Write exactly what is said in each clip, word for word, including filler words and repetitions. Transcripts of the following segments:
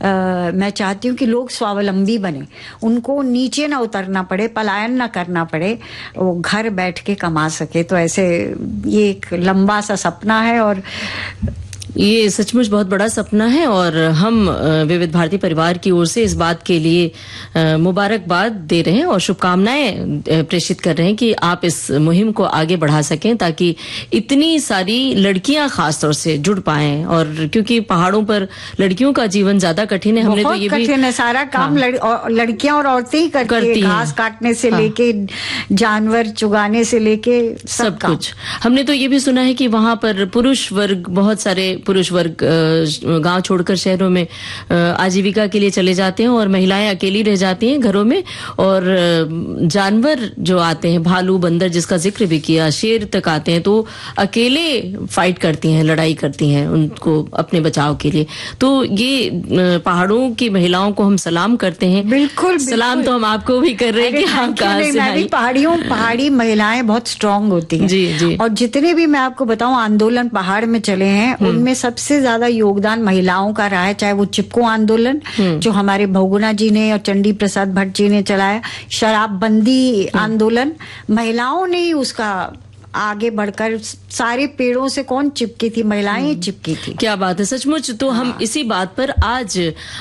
आ, मैं चाहती हूँ कि लोग स्वावलंबी बने, उनको नीचे ना उतरना पड़े, पलायन ना करना पड़े, वो घर बैठ के कमा सके। तो ऐसे ये एक लंबा सा सपना है और ये सचमुच बहुत बड़ा सपना है और हम विविध भारती परिवार की ओर से इस बात के लिए मुबारकबाद दे रहे हैं और शुभकामनाएं प्रेषित कर रहे हैं कि आप इस मुहिम को आगे बढ़ा सकें ताकि इतनी सारी लड़कियां खास तौर से जुड़ पाएं। और क्योंकि पहाड़ों पर लड़कियों का जीवन ज्यादा कठिन है, हमने तो ये भी कठिन है, सारा काम हाँ, लड़, और लड़कियां और औरतें ही करती, करती हैं, घास काटने से हाँ, लेके जानवर चुगाने से लेके सब, सब कुछ। हमने तो ये भी सुना है कि वहां पर पुरुष वर्ग, बहुत सारे पुरुष वर्ग गांव छोड़कर शहरों में आजीविका के लिए चले जाते हैं और महिलाएं अकेली रह जाती हैं घरों में। और जानवर जो आते हैं, भालू, बंदर जिसका जिक्र भी किया, शेर तक आते हैं, तो अकेले फाइट करती हैं, लड़ाई करती हैं उनको अपने बचाव के लिए। तो ये पहाड़ों की महिलाओं को हम सलाम करते हैं। बिल्कुल, सलाम तो हम आपको भी कर रहे हैं कि आप कहाँ से आई। पहाड़ियों पहाड़ी महिलाएं बहुत स्ट्रांग होती हैं जी जी। और जितने भी मैं आपको बताऊं आंदोलन पहाड़ में चले हैं उनमें सबसे ज्यादा योगदान महिलाओं का रहा है, चाहे वो चिपको आंदोलन जो हमारे बहुगुणा जी ने और चंडी प्रसाद भट्ट जी ने चलाया, शराबबंदी आंदोलन, महिलाओं ने ही उसका आगे बढ़कर, सारे पेड़ों से कौन चिपकी थी, महिलाएं चिपकी थी। क्या बात है, सचमुच। तो हाँ। हम इसी बात पर आज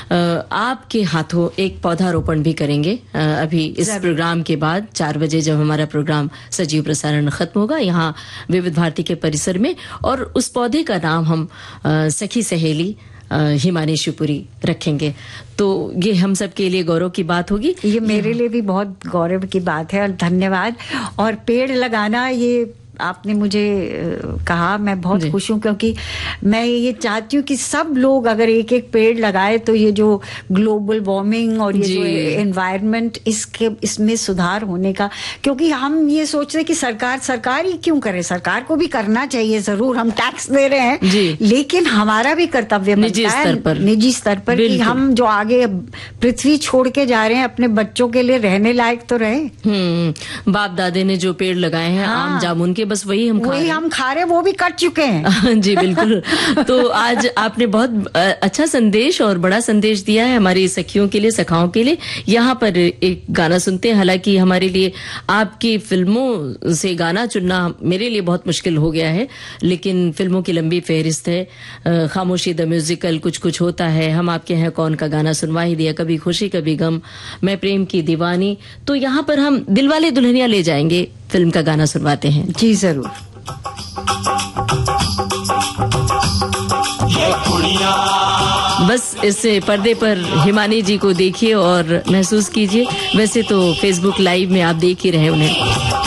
आपके हाथों एक पौधारोपण भी करेंगे अभी इस प्रोग्राम के बाद चार बजे जब हमारा प्रोग्राम सजीव प्रसारण खत्म होगा यहाँ विविध भारती के परिसर में। और उस पौधे का नाम हम सखी सहेली हिमानी शिवपुरी रखेंगे। तो ये हम सब के लिए गौरव की बात होगी। ये मेरे लिए भी बहुत गौरव की बात है और धन्यवाद। और पेड़ लगाना, ये आपने मुझे कहा, मैं बहुत खुश हूँ क्योंकि मैं ये चाहती हूँ कि सब लोग अगर एक एक पेड़ लगाए तो ये जो ग्लोबल वार्मिंग और ये जो एनवायरनमेंट, इसके इसमें सुधार होने का, क्योंकि हम ये सोच रहे हैं कि सरकार सरकार ही क्यों करे, सरकार को भी करना चाहिए जरूर, हम टैक्स दे रहे हैं, लेकिन हमारा भी कर्तव्य निजी स्तर पर निजी स्तर पर कि हम जो आगे पृथ्वी छोड़ के जा रहे हैं अपने बच्चों के लिए रहने लायक तो रहे। हम्म बाप दादे ने जो पेड़ लगाए हैं, हाँ, आम जामुन के, बस वही हम वही हम खा रहे, वो भी कट चुके हैं। जी बिल्कुल। तो आज आपने बहुत अच्छा संदेश और बड़ा संदेश दिया है हमारी सखियों के लिए, सखाओं के लिए। यहाँ पर एक गाना सुनते हैं। हालांकि हमारे लिए आपकी फिल्मों से गाना चुनना मेरे लिए बहुत मुश्किल हो गया है, लेकिन फिल्मों की लंबी फहरिस्त है। खामोशी द म्यूजिकल, कुछ कुछ होता है, हम आपके हैं कौन का गाना सुनवा ही दिया, कभी खुशी कभी गम, मैं प्रेम की दीवानी। तो यहाँ पर हम दिलवाले दुल्हनिया ले जाएंगे फिल्म का गाना सुनवाते हैं। जी जरूर। बस इस पर्दे पर हिमानी जी को देखिए और महसूस कीजिए। वैसे तो फेसबुक लाइव में आप देख ही रहे उन्हें।